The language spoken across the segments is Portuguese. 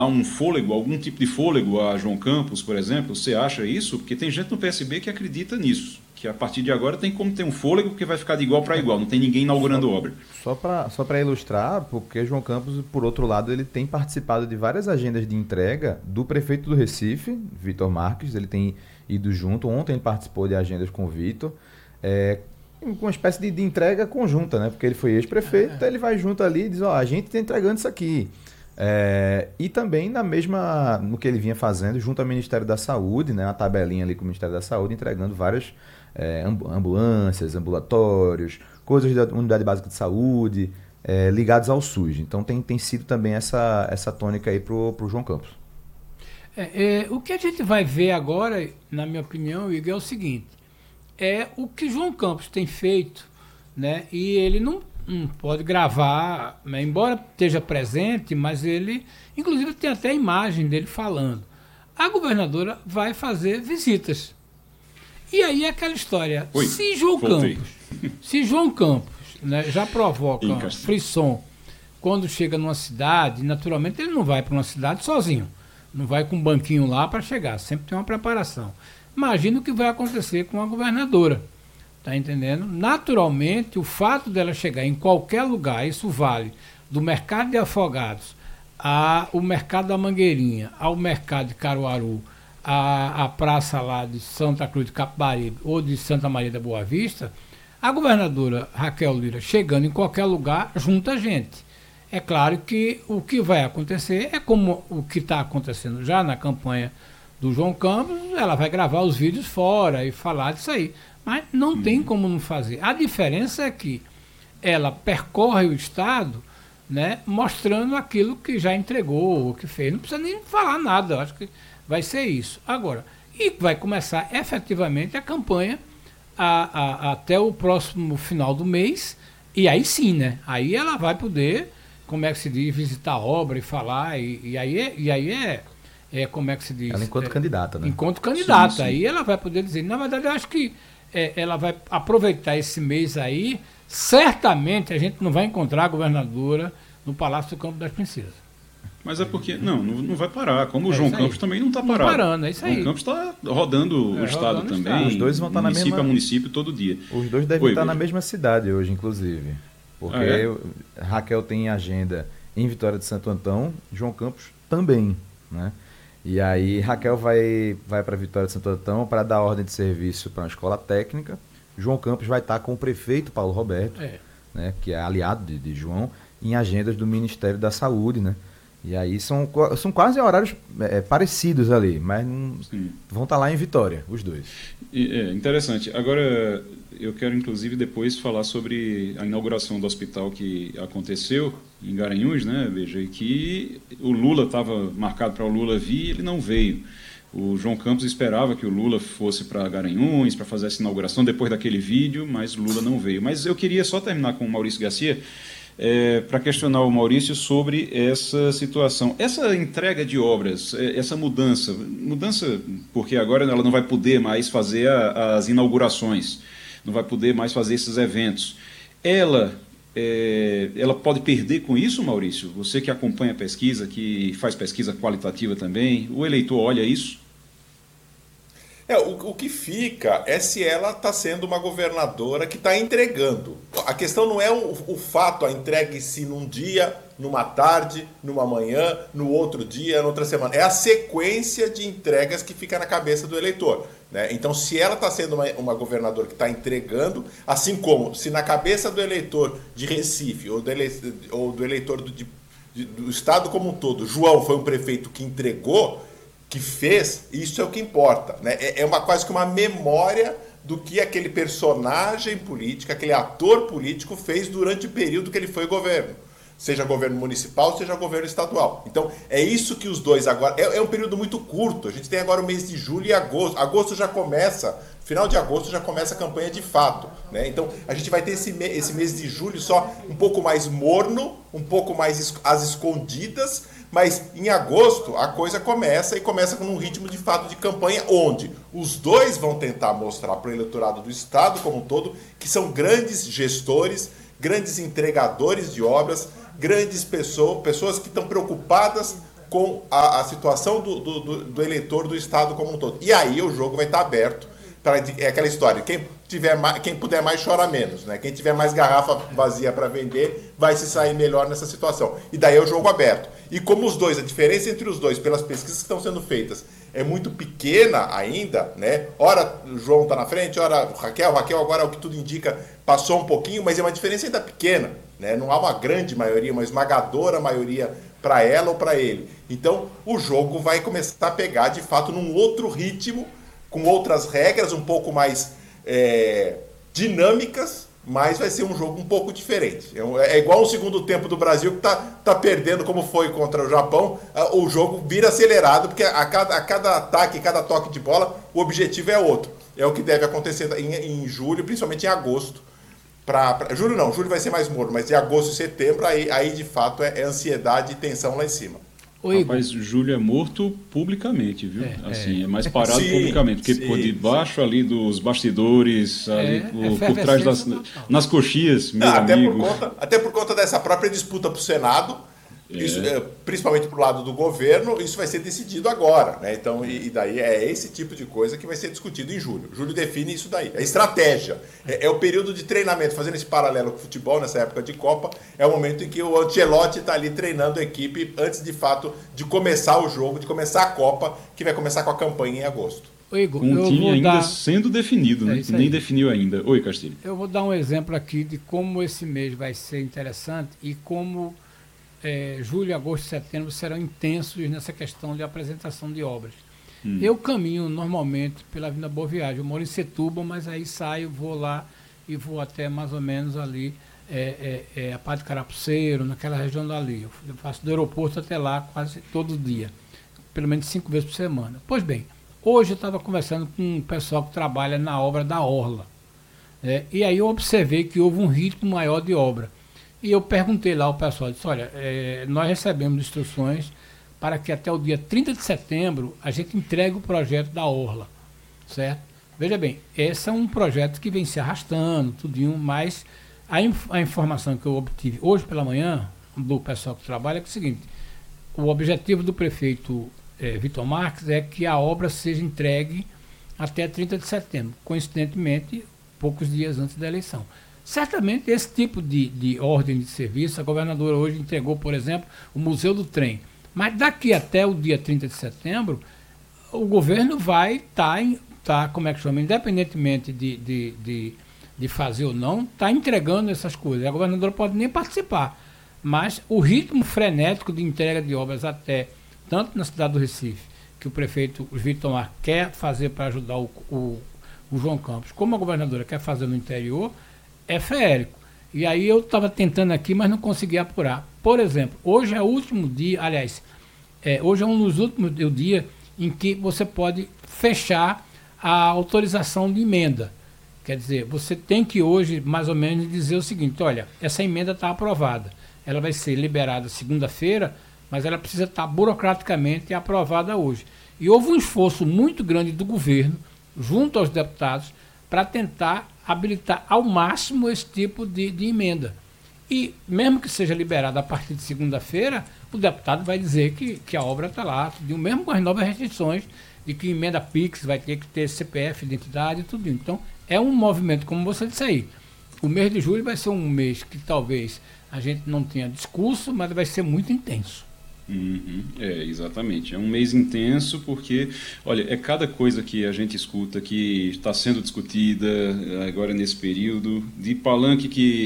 um fôlego, algum tipo de fôlego a João Campos, por exemplo? Você acha isso? Porque tem gente no PSB que acredita nisso, que a partir de agora tem como ter um fôlego porque vai ficar de igual para igual, não tem ninguém inaugurando obra. Só para ilustrar, porque João Campos, por outro lado, ele tem participado de várias agendas de entrega do prefeito do Recife, Vitor Marques, ele tem ido junto. Ontem ele participou de agendas com o Vitor, com uma espécie de entrega conjunta, né? Porque ele foi ex-prefeito, então ele vai junto ali e diz, ó, a gente está entregando isso aqui. E também no que ele vinha fazendo junto ao Ministério da Saúde, né, uma tabelinha ali com o Ministério da Saúde, entregando várias ambulâncias, ambulatórios, coisas da Unidade Básica de Saúde, ligados ao SUS. Então tem sido também essa tônica aí pro João Campos. O que a gente vai ver agora, na minha opinião, Igor, é o seguinte, o que João Campos tem feito, né, e ele não pode gravar, né, embora esteja presente, mas ele, inclusive, tem até a imagem dele falando. A governadora vai fazer visitas. E aí é aquela história. Se João Campos, né, já provoca frisson quando chega numa cidade, naturalmente ele não vai para uma cidade sozinho. Não vai com um banquinho lá para chegar. Sempre tem uma preparação. Imagina o que vai acontecer com a governadora. Tá entendendo? Naturalmente, o fato dela chegar em qualquer lugar, isso vale do mercado de Afogados ao mercado da Mangueirinha, ao mercado de Caruaru, a praça lá de Santa Cruz de Capibaribe ou de Santa Maria da Boa Vista, a governadora Raquel Lira chegando em qualquer lugar, junta gente. É claro que o que vai acontecer é como o que está acontecendo já na campanha do João Campos, ela vai gravar os vídeos fora e falar disso aí. Mas não tem como não fazer. A diferença é que ela percorre o Estado, né, mostrando aquilo que já entregou, o que fez. Não precisa nem falar nada, eu acho que vai ser isso. Agora, e vai começar efetivamente a campanha até o próximo final do mês, e aí sim, né? Aí ela vai poder, como é que se diz, visitar a obra e falar, e aí como é que se diz? Ela enquanto candidata, né? Enquanto candidata. Sim. Aí ela vai poder dizer, na verdade eu acho que ela vai aproveitar esse mês aí, certamente a gente não vai encontrar a governadora no Palácio do Campo das Princesas. Mas é porque, não vai parar. Como o João Campos também não está parado. Não parando, é isso aí. O João Campos está rodando o Estado também, Os dois vão estar município a município todo dia. Os dois devem estar na mesma cidade hoje, inclusive. Porque Raquel tem agenda em Vitória de Santo Antão, João Campos também, né? E aí Raquel vai para Vitória de Santo Antão para dar ordem de serviço para uma escola técnica. João Campos vai estar com o prefeito Paulo Roberto, né, que é aliado de João, em agendas do Ministério da Saúde, né? E aí são quase horários parecidos ali, mas vão estar lá em Vitória, os dois. Interessante. Agora, eu quero inclusive depois falar sobre a inauguração do hospital que aconteceu em Garanhuns, né? Veja que o Lula estava marcado para o Lula vir, ele não veio. O João Campos esperava que o Lula fosse para Garanhuns para fazer essa inauguração depois daquele vídeo, mas o Lula não veio. Mas eu queria só terminar com o Maurício Garcia para questionar o Maurício sobre essa situação. Essa entrega de obras, essa mudança porque agora ela não vai poder mais fazer as inaugurações, não vai poder mais fazer esses eventos. Ela pode perder com isso, Maurício? Você que acompanha a pesquisa, que faz pesquisa qualitativa também, o eleitor olha isso? O que fica é se ela está sendo uma governadora que está entregando. A questão não é o fato, a entrega em si num dia, numa tarde, numa manhã, no outro dia, noutra semana. É a sequência de entregas que fica na cabeça do eleitor, né? Então, se ela está sendo uma governadora que está entregando, assim como se na cabeça do eleitor de Recife ou do eleitor do estado como um todo, João foi um prefeito que entregou, que fez, isso é o que importa, né? Quase que uma memória do que aquele personagem político, aquele ator político fez durante o período que ele foi governo, seja governo municipal, seja governo estadual. Então, é isso que os dois agora... É um período muito curto, a gente tem agora o mês de julho e agosto. Agosto já começa, final de agosto já começa a campanha de fato, né? Então, a gente vai ter esse mês de julho só um pouco mais morno, um pouco mais às escondidas, mas em agosto a coisa começa com um ritmo de fato de campanha, onde os dois vão tentar mostrar para o eleitorado do Estado como um todo que são grandes gestores, grandes entregadores de obras, grandes pessoas que estão preocupadas com a situação do eleitor do Estado como um todo. E aí o jogo vai estar aberto. É aquela história, quem puder mais chora menos, né? Quem tiver mais garrafa vazia para vender vai se sair melhor nessa situação. E daí é o jogo aberto. E como a diferença entre os dois, pelas pesquisas que estão sendo feitas, é muito pequena ainda, né? Ora o João está na frente, ora o Raquel agora, o que tudo indica, passou um pouquinho, mas é uma diferença ainda pequena, né? Não há uma grande maioria, uma esmagadora maioria para ela ou para ele. Então o jogo vai começar a pegar de fato num outro ritmo, com outras regras, um pouco mais dinâmicas, mas vai ser um jogo um pouco diferente. É igual o segundo tempo do Brasil, que tá perdendo, como foi contra o Japão, o jogo vira acelerado, porque a cada ataque, cada toque de bola, o objetivo é outro. É o que deve acontecer em julho, principalmente em agosto. Julho vai ser mais morno, mas de agosto e setembro, aí de fato é ansiedade e tensão lá em cima. Rapaz, Júlio é morto publicamente, viu? É mais parado publicamente, porque por debaixo ali dos bastidores, ali por trás nas coxias, meu amigo. Até por conta dessa própria disputa para o Senado, isso, principalmente para o lado do governo, isso vai ser decidido agora, né? Então, e daí é esse tipo de coisa que vai ser discutido em julho. Julho define isso daí. É estratégia. É o período de treinamento, fazendo esse paralelo com o futebol nessa época de Copa, é o momento em que o Ancelotti está ali treinando a equipe antes, de fato, de começar o jogo, de começar a Copa, que vai começar com a campanha em agosto. Igor, com o time ainda sendo definido, né? Nem definiu ainda. Oi, Castilho. Eu vou dar um exemplo aqui de como esse mês vai ser interessante e como julho, agosto e setembro serão intensos nessa questão de apresentação de obras. Eu caminho normalmente pela Avenida Boa Viagem. Eu moro em Setúbal, mas aí saio, vou lá e vou até mais ou menos ali a Padre Carapuceiro, naquela região dali. Eu faço do aeroporto até lá quase todo dia, pelo menos 5 vezes por semana. Pois bem, hoje eu estava conversando com um pessoal que trabalha na obra da Orla, e aí eu observei que houve um ritmo maior de obra. E eu perguntei lá ao pessoal, disse, olha, nós recebemos instruções para que até o dia 30 de setembro a gente entregue o projeto da Orla, certo? Veja bem, esse é um projeto que vem se arrastando, tudinho, mas a informação que eu obtive hoje pela manhã do pessoal que trabalha é o seguinte, o objetivo do prefeito Vitor Marques é que a obra seja entregue até 30 de setembro, coincidentemente, poucos dias antes da eleição. Certamente esse tipo de ordem de serviço, a governadora hoje entregou, por exemplo, o Museu do Trem. Mas daqui até o dia 30 de setembro, o governo vai estar, como é que chama, independentemente de fazer ou não, está entregando essas coisas. A governadora pode nem participar, mas o ritmo frenético de entrega de obras até, tanto na cidade do Recife, que o prefeito Vitor Marques quer fazer para ajudar o João Campos, como a governadora quer fazer no interior, é feérico. E aí eu estava tentando aqui, mas não consegui apurar. Por exemplo, hoje é o último dia, aliás, hoje é um dos últimos dias em que você pode fechar a autorização de emenda. Quer dizer, você tem que hoje, mais ou menos, dizer o seguinte, olha, essa emenda está aprovada. Ela vai ser liberada segunda-feira, mas ela precisa estar burocraticamente aprovada hoje. E houve um esforço muito grande do governo, junto aos deputados, para tentar habilitar ao máximo esse tipo de emenda. E mesmo que seja liberada a partir de segunda-feira, o deputado vai dizer que a obra está lá, mesmo com as novas restrições, de que emenda PIX vai ter que ter CPF, identidade e tudo. Então, é um movimento, como você disse aí. O mês de julho vai ser um mês que talvez a gente não tenha discurso, mas vai ser muito intenso. Exatamente. É um mês intenso porque, olha, é cada coisa que a gente escuta que está sendo discutida agora nesse período, de palanque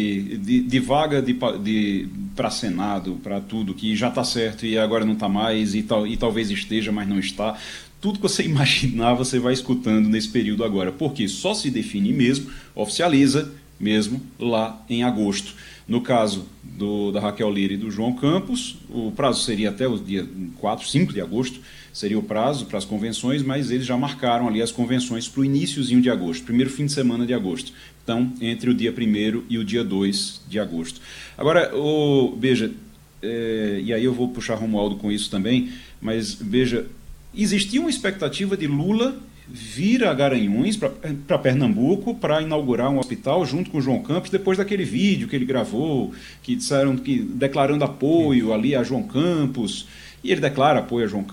de vaga para Senado, para tudo, que já está certo e agora não está mais, e talvez esteja, mas não está. Tudo que você imaginar, você vai escutando nesse período agora, porque só se define mesmo, oficializa mesmo lá em agosto. No caso da Raquel Lira e do João Campos, o prazo seria até o dia 4, 5 de agosto, seria o prazo para as convenções, mas eles já marcaram ali as convenções para o iniciozinho de agosto, primeiro fim de semana de agosto. Então, entre o dia 1º e o dia 2 de agosto. Agora, veja, e aí eu vou puxar Romualdo com isso também, mas veja, existia uma expectativa de Lula vir a Garanhuns, para Pernambuco, para inaugurar um hospital junto com o João Campos, depois daquele vídeo que ele gravou, que disseram que declarando apoio ali a João Campos. E ele declara apoio a João